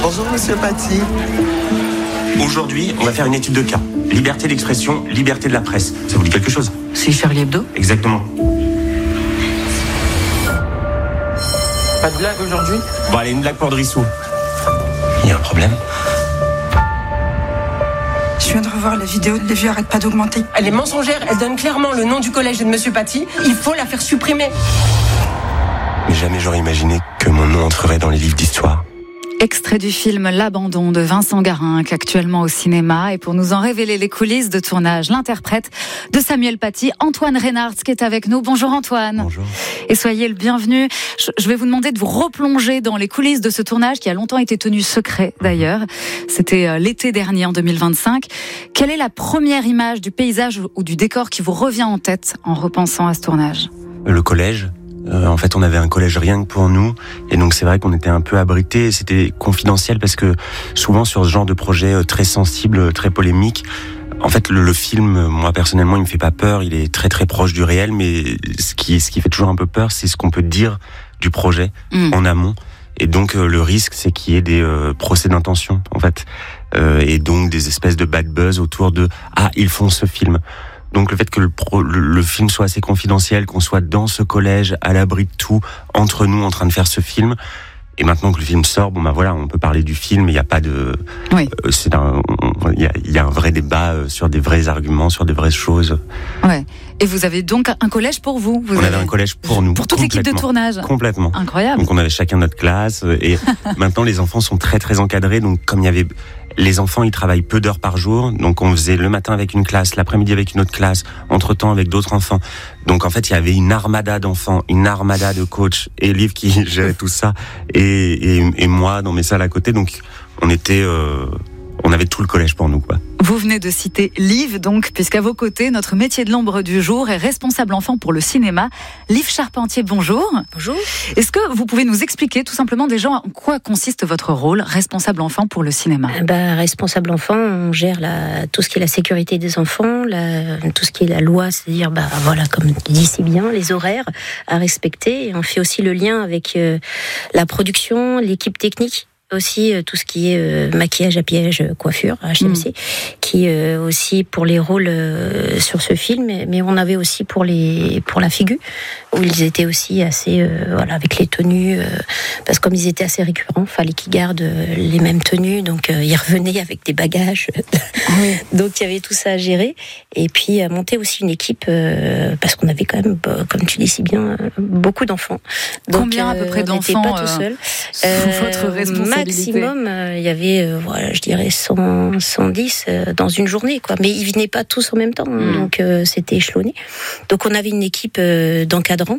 Bonjour, monsieur Paty. Aujourd'hui, on va faire une étude de cas. Liberté d'expression, liberté de la presse. Ça vous dit quelque chose ? C'est Charlie Hebdo ? Exactement. Pas de blague aujourd'hui ? Bon, allez, une blague pour Drissou. Il y a un problème ? Je viens de revoir la vidéo, les vues arrêtent pas d'augmenter. Elle est mensongère, elle donne clairement le nom du collège et de monsieur Paty. Il faut la faire supprimer. Mais jamais j'aurais imaginé que mon nom entrerait dans les livres d'histoire. Extrait du film L'Abandon de Vincent Garinck, actuellement au cinéma. Et pour nous en révéler les coulisses de tournage, l'interprète de Samuel Paty, Antoine Reynards, qui est avec nous. Bonjour Antoine. Bonjour. Et soyez le bienvenu. Je vais vous demander de vous replonger dans les coulisses de ce tournage qui a longtemps été tenu secret d'ailleurs. C'était l'été dernier, en 2025. Quelle est la première image du paysage ou du décor qui vous revient en tête en repensant à ce tournage ? Le collège. En fait, on avait un collège rien que pour nous, et donc c'est vrai qu'on était un peu abrités. C'était confidentiel parce que souvent sur ce genre de projet très sensible, très polémique, en fait, le film, moi personnellement, il me fait pas peur. Il est très très proche du réel, mais ce qui fait toujours un peu peur, c'est ce qu'on peut dire du projet en amont. Et donc le risque, c'est qu'il y ait des procès d'intention, en fait, et donc des espèces de bad buzz autour de ils font ce film. Donc le fait que le film soit assez confidentiel, qu'on soit dans ce collège, à l'abri de tout, entre nous, en train de faire ce film. Et maintenant que le film sort, on peut parler du film. Il n'y a pas de, oui. Il y a un vrai débat sur des vrais arguments, sur des vraies choses. Ouais. Et vous avez donc un collège pour vous. On avait un collège pour nous. Pour toute l'équipe de tournage. Complètement. Incroyable. Donc on avait chacun notre classe. Et maintenant les enfants sont très très encadrés. Donc comme il y avait les enfants, ils travaillent peu d'heures par jour. Donc on faisait le matin avec une classe, l'après-midi avec une autre classe, entre-temps avec d'autres enfants. Donc en fait, il y avait une armada d'enfants, une armada de coachs, et Liv qui gérait tout ça, et moi dans mes salles à côté. Donc on avait tout le collège pour nous, quoi. Vous venez de citer Liv, donc, puisqu'à vos côtés, notre métier de l'ombre du jour est responsable enfant pour le cinéma. Liv Charpentier, bonjour. Bonjour. Est-ce que vous pouvez nous expliquer tout simplement déjà en quoi consiste votre rôle, responsable enfant pour le cinéma ? Responsable enfant, on gère tout ce qui est la sécurité des enfants, tout ce qui est la loi, c'est-à-dire, comme tu dis si bien, les horaires à respecter. Et on fait aussi le lien avec la production, l'équipe technique. Aussi tout ce qui est maquillage, habillage, coiffure, HMC, qui aussi pour les rôles sur ce film, mais on avait aussi pour la figure, où ils étaient aussi assez avec les tenues, parce que comme ils étaient assez récurrents, fallait qu'ils gardent les mêmes tenues, donc ils revenaient avec des bagages. Donc il y avait tout ça à gérer, et puis à monter aussi une équipe, parce qu'on avait quand même, comme tu dis si bien, beaucoup d'enfants. Donc, combien à peu près d'enfants on n'était pas tout seul. Votre responsabilité. Maximum, il y avait, je dirais 110 dans une journée, quoi. Mais ils venaient pas tous en même temps, donc c'était échelonné. Donc on avait une équipe d'encadrants,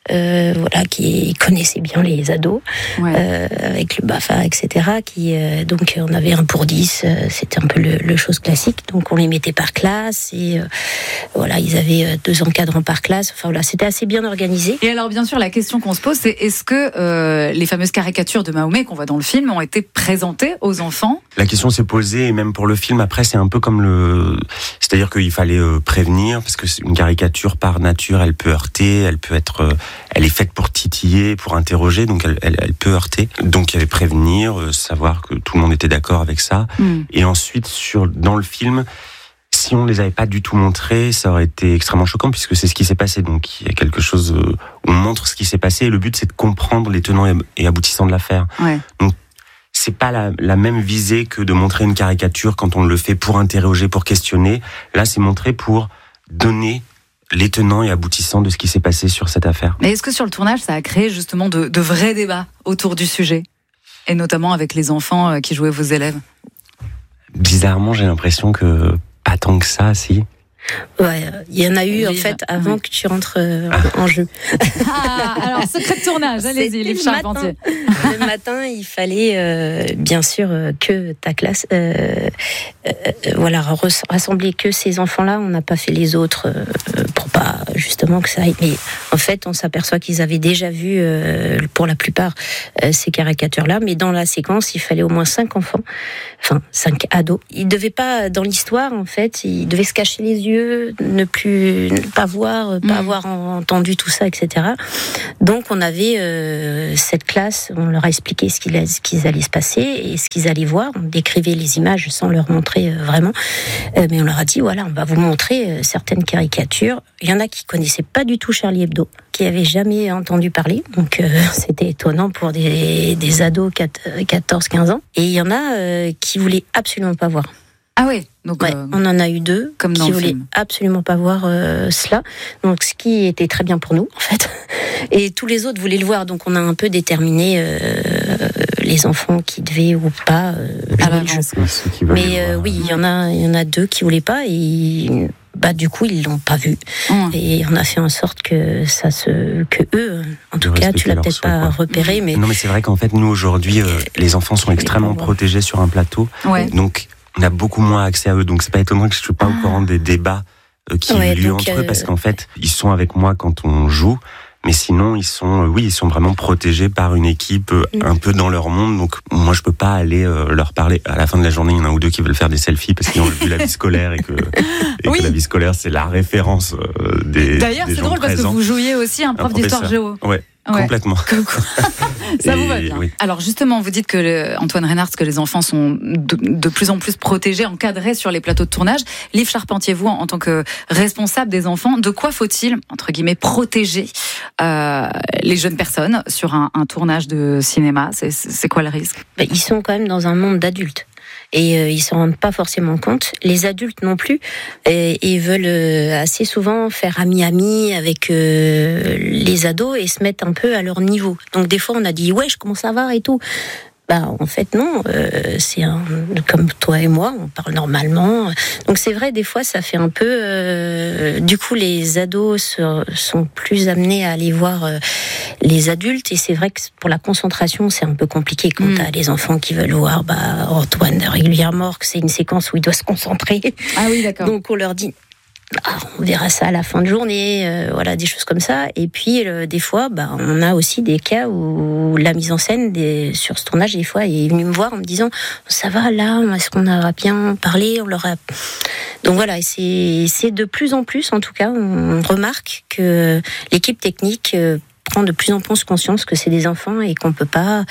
qui connaissaient bien les ados, avec le BAFA, etc. Donc on avait un pour 10, c'était un peu le chose classique. Donc on les mettait par classe et ils avaient 2 encadrants par classe. C'était assez bien organisé. Et alors bien sûr, la question qu'on se pose, c'est est-ce que les fameuses caricatures de Mahomet qu'on voit dans le film ont été présentées aux enfants ? La question s'est posée, et même pour le film, après, c'est un peu comme c'est-à-dire qu'il fallait prévenir, parce que une caricature, par nature, elle peut heurter, elle est faite pour titiller, pour interroger, donc elle peut heurter. Donc il y avait prévenir, savoir que tout le monde était d'accord avec ça. Et ensuite, dans le film, si on les avait pas du tout montrés, ça aurait été extrêmement choquant, puisque c'est ce qui s'est passé. Donc il y a quelque chose où on montre ce qui s'est passé, et le but c'est de comprendre les tenants et aboutissants de l'affaire. Donc c'est pas la même visée que de montrer une caricature quand on le fait pour interroger, pour questionner. Là, c'est montré pour donner les tenants et aboutissants de ce qui s'est passé sur cette affaire. Mais est-ce que sur le tournage, ça a créé justement de vrais débats autour du sujet ? Et notamment avec les enfants qui jouaient vos élèves ? Bizarrement, j'ai l'impression que pas tant que ça, si. Ouais, il y en a eu en fait avant que tu rentres en jeu. Alors secret de tournage, allez-y, Liv Charpentier. Le matin, il fallait bien sûr que ta classe, rassembler que ces enfants-là. On n'a pas fait les autres pour pas justement que ça aille. Mais en fait, on s'aperçoit qu'ils avaient déjà vu pour la plupart ces caricatures-là. Mais dans la séquence, il fallait au moins 5 enfants, 5 ados. Ils devaient pas, dans l'histoire en fait, ils devaient se cacher les yeux. yeux, ne pas voir, pas avoir entendu tout ça, etc. Donc on avait cette classe, on leur a expliqué ce qu'ils allaient se passer et ce qu'ils allaient voir. On décrivait les images sans leur montrer vraiment, mais on leur a dit voilà, on va vous montrer certaines caricatures. Il y en a qui connaissaient pas du tout Charlie Hebdo, qui avaient jamais entendu parler, donc c'était étonnant pour des ados 14-15 ans. Et il y en a qui voulaient absolument pas voir. Ah oui, donc on en a eu 2 qui voulaient absolument pas voir cela. Donc ce qui était très bien pour nous en fait. Et tous les autres voulaient le voir, donc on a un peu déterminé les enfants qui devaient ou pas jouer le jeu. Mais oui, il y en a 2 qui voulaient pas et du coup ils l'ont pas vu. Et on a fait en sorte que eux, en tout cas, tu l'as peut-être pas repéré, mais non, mais c'est vrai qu'en fait nous aujourd'hui les enfants sont extrêmement protégés sur un plateau, donc on a beaucoup moins accès à eux, donc c'est pas étonnant que je suis pas au courant des débats qui ont lieu entre eux, parce qu'en fait ils sont avec moi quand on joue. Mais sinon, ils sont vraiment protégés par une équipe un peu dans leur monde. Donc, moi, je peux pas aller leur parler. À la fin de la journée, il y en a un ou 2 qui veulent faire des selfies parce qu'ils ont vu la vie scolaire et que la vie scolaire, c'est la référence des D'ailleurs, des c'est gens drôle présents. parce que vous jouiez aussi un prof d'histoire géo. Ouais. Complètement. Ça vous va bien. Oui. Alors justement, vous dites que Antoine Reynard, que les enfants sont de plus en plus protégés, encadrés sur les plateaux de tournage. Liv Charpentier, vous, en tant que responsable des enfants, de quoi faut-il, entre guillemets, protéger les jeunes personnes sur un tournage de cinéma ? C'est quoi le risque ? Ils sont quand même dans un monde d'adultes. Et ils s'en rendent pas forcément compte. Les adultes non plus. Et veulent assez souvent faire ami avec les ados et se mettre un peu à leur niveau. Donc des fois on a dit wesh, comment ça va et tout. En fait non, c'est comme toi et moi, on parle normalement. Donc c'est vrai, des fois ça fait un peu. Du coup, les ados sont plus amenés à aller voir les adultes, et c'est vrai que pour la concentration, c'est un peu compliqué quand t'as les enfants qui veulent voir Antoine régulièrement, que c'est une séquence où il doit se concentrer. Ah oui, d'accord. Donc on leur dit. On verra ça à la fin de journée, voilà, des choses comme ça. Et puis des fois, on a aussi des cas où la mise en scène sur ce tournage, des fois, est venue me voir en me disant ça va là, est-ce qu'on a bien parlé, donc voilà, c'est de plus en plus, en tout cas, on remarque que l'équipe technique prend de plus en plus conscience que c'est des enfants et qu'on peut pas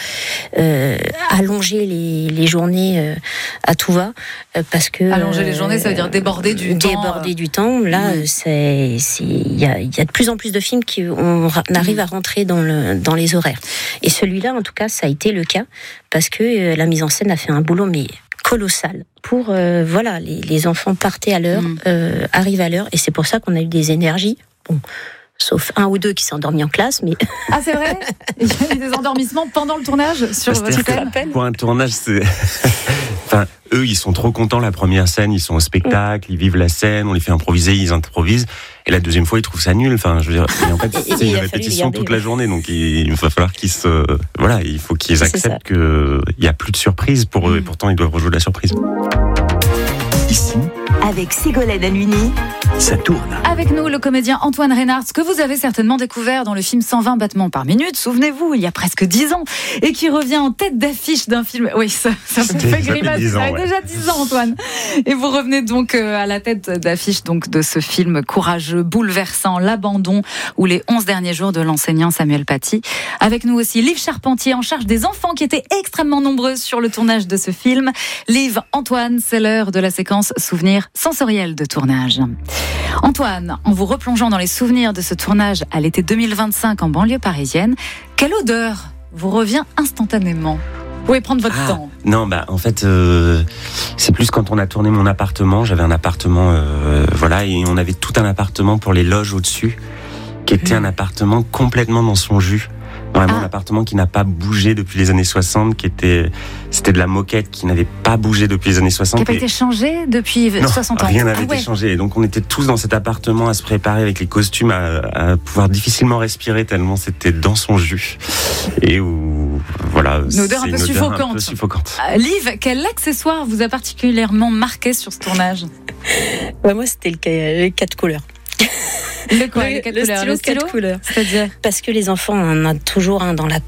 allonger les journées à tout va, parce que allonger les journées, ça veut dire déborder du temps. Là, il y a de plus en plus de films on arrive à rentrer dans les horaires. Et celui-là, en tout cas, ça a été le cas parce que la mise en scène a fait un boulot colossal pour les enfants partaient à l'heure, arrivent à l'heure, et c'est pour ça qu'on a eu des énergies. Sauf 1 ou 2 qui s'est endormi en classe, mais... Ah, c'est vrai ? Il y a eu des endormissements pendant le tournage sur votre scène ? Pour un tournage, c'est... Enfin, eux, ils sont trop contents la première scène, ils sont au spectacle, ils vivent la scène, on les fait improviser, ils improvisent. Et la deuxième fois, ils trouvent ça nul. Enfin, je veux dire, en fait, c'est une répétition toute la journée, donc il va falloir qu'ils il faut qu'ils acceptent qu'il n'y a plus de surprise pour eux, et pourtant ils doivent rejouer la surprise. Ici, avec Ségolène Halluny, ça tourne. Avec nous, le comédien Antoine Reynard, que vous avez certainement découvert dans le film 120 battements par minute, souvenez-vous, il y a presque 10 ans, et qui revient en tête d'affiche d'un film. Oui, ça vous fait grimacer. Ça fait déjà 10 ans, Antoine. Et vous revenez donc à la tête d'affiche donc de ce film courageux, bouleversant, L'abandon, ou les 11 derniers jours de l'enseignant Samuel Paty. Avec nous aussi Liv Charpentier, en charge des enfants qui étaient extrêmement nombreuses sur le tournage de ce film. Liv, Antoine, c'est l'heure de la séquence souvenirs sensoriels de tournage. Antoine, en vous replongeant dans les souvenirs de ce tournage à l'été 2025 en banlieue parisienne, quelle odeur vous revient instantanément ? Vous pouvez prendre votre temps. Non, en fait, c'est plus quand on a tourné mon appartement. J'avais un appartement, et on avait tout un appartement pour les loges au-dessus, qui était un appartement complètement dans son jus. Vraiment un appartement qui n'a pas bougé depuis les années 60, c'était de la moquette qui n'avait pas bougé depuis les années 60. Qui n'a pas été changé depuis 60 ans. Rien n'avait été changé. Et donc on était tous dans cet appartement à se préparer avec les costumes, à pouvoir difficilement respirer tellement c'était dans son jus. Et où, une odeur un peu suffocante. Liv, quel accessoire vous a particulièrement marqué sur ce tournage ? Moi, c'était le 4 couleurs. Les 4 couleurs. C'est-à-dire parce que les enfants en ont toujours un dans la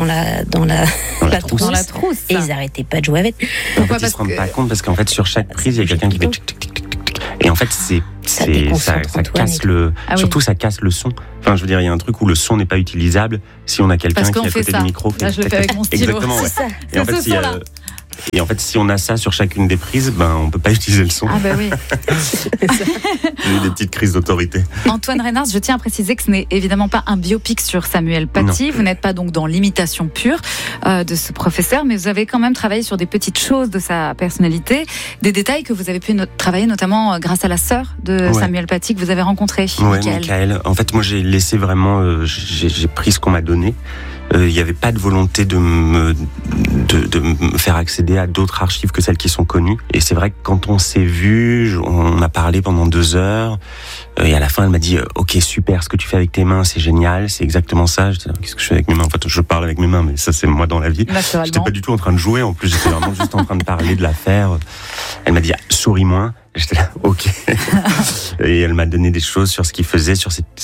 trousse. Et ils n'arrêtaient pas de jouer avec. Pourquoi ? Ils ne se rendent pas compte parce qu'en fait sur chaque prise il y a quelqu'un qui fait tic tic tic tic tic. Et en fait, ça casse le, surtout ça casse le son. Enfin, je veux dire, il y a un truc où le son n'est pas utilisable si on a quelqu'un qui est à côté du micro. Là, je le fais avec mon stylo. Exactement, ouais. C'est ça. Et en fait, et en fait, si on a ça sur chacune des prises, on peut pas utiliser le son. Ah bah oui. J'ai eu des petites crises d'autorité. Antoine Reynard, je tiens à préciser que ce n'est évidemment pas un biopic sur Samuel Paty. Vous n'êtes pas donc dans l'imitation pure de ce professeur, mais vous avez quand même travaillé sur des petites choses de sa personnalité, des détails que vous avez pu travailler notamment grâce à la sœur de Samuel Paty que vous avez rencontrée. Oui, Michael. En fait, moi, j'ai laissé vraiment, j'ai pris ce qu'on m'a donné. Il n'y avait pas de volonté de me faire accéder à d'autres archives que celles qui sont connues. Et c'est vrai que quand on s'est vu, on a parlé pendant 2 heures. Et à la fin, elle m'a dit « Ok, super, ce que tu fais avec tes mains, c'est génial, c'est exactement ça. » Je dis « Qu'est-ce que je fais avec mes mains ?» En fait, je parle avec mes mains, mais ça, c'est moi dans la vie. J'étais pas du tout en train de jouer. En plus, j'étais vraiment juste en train de parler de l'affaire. Elle m'a dit « Souris moins. » J'étais là, ok. Et elle m'a donné des choses sur ce qu'il faisait,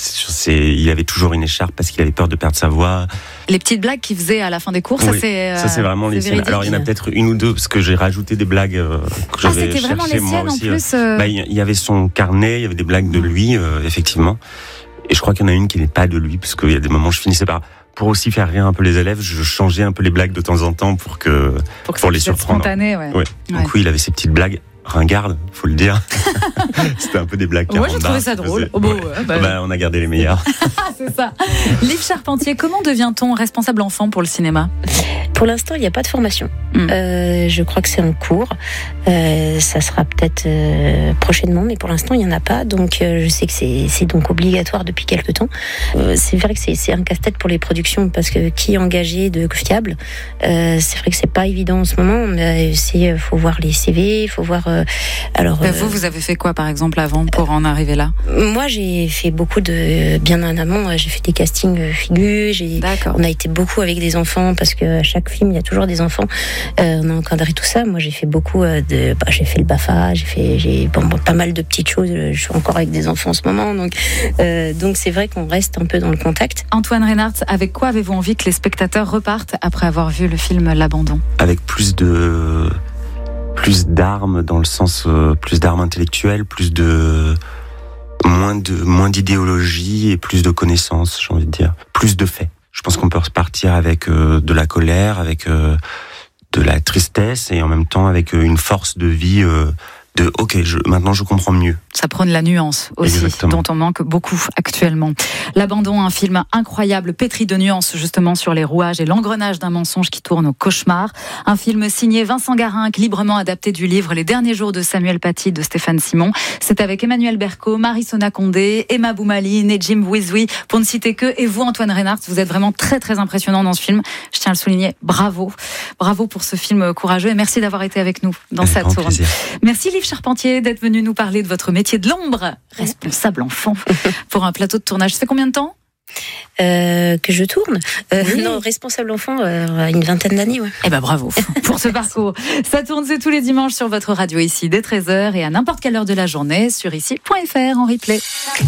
il avait toujours une écharpe parce qu'il avait peur de perdre sa voix. Les petites blagues qu'il faisait à la fin des cours, ça c'est vraiment les siennes. Alors il y en a peut-être une ou deux parce que j'ai rajouté des blagues que j'avais cherchées moi aussi. C'était vraiment les siennes en plus. Il y avait son carnet, il y avait des blagues de lui, effectivement. Et je crois qu'il y en a une qui n'est pas de lui parce qu'il y a des moments où je finissais par. Pour aussi faire rire un peu les élèves, je changeais un peu les blagues de temps en temps pour les surprendre. Spontané, ouais. Donc oui, il avait ses petites blagues. Ringarde, faut le dire. C'était un peu des blagues. Moi, j'ai trouvé ça drôle. On a gardé les meilleurs. C'est ça. Liv Charpentier, comment devient-on responsable enfant pour le cinéma ? Pour l'instant, il n'y a pas de formation. Je crois que c'est en cours. Ça sera peut-être prochainement, mais pour l'instant, il n'y en a pas. Donc, je sais que c'est donc obligatoire depuis quelques temps. C'est vrai que c'est un casse-tête pour les productions parce que qui est engagé de fiable, c'est vrai que c'est pas évident en ce moment. Il faut voir les CV, il faut voir. Vous avez fait quoi, par exemple, avant pour en arriver là ? Moi, j'ai fait beaucoup bien en amont. J'ai fait des castings figures. On a été beaucoup avec des enfants parce que à chaque film, il y a toujours des enfants. On a encadré tout ça. Moi, j'ai fait beaucoup j'ai fait le BAFA, j'ai pas mal de petites choses. Je suis encore avec des enfants en ce moment. Donc c'est vrai qu'on reste un peu dans le contact. Antoine Reynard, avec quoi avez-vous envie que les spectateurs repartent après avoir vu le film L'Abandon ? Avec plus d'armes, dans le sens plus d'armes intellectuelles, moins d'idéologie et plus de connaissances, j'ai envie de dire, plus de faits. Je pense qu'on peut repartir avec de la colère, avec de la tristesse et en même temps avec une force de vie maintenant je comprends mieux. Ça prône la nuance aussi, dont on manque beaucoup actuellement. L'Abandon, un film incroyable, pétri de nuances justement sur les rouages et l'engrenage d'un mensonge qui tourne au cauchemar. Un film signé Vincent Garinck, librement adapté du livre Les derniers jours de Samuel Paty de Stéphane Simon. C'est avec Emmanuel Berco, Marie-Sona Condé, Emma Boumaline et Jim Wizoui, pour ne citer que. Et vous, Antoine Reynard, vous êtes vraiment très très impressionnant dans ce film. Je tiens à le souligner. Bravo. Bravo pour ce film courageux et merci d'avoir été avec nous dans cette tourne. Merci Liv Charpentier d'être venu nous parler de votre métier de l'ombre, responsable enfant, pour un plateau de tournage. Ça fait combien de temps que je tourne Non, responsable enfant, une 20aine d'années. Ouais. Eh ben bravo pour ce parcours. Ça tourne, c'est tous les dimanches sur votre radio ici dès 13h et à n'importe quelle heure de la journée sur ici.fr en replay.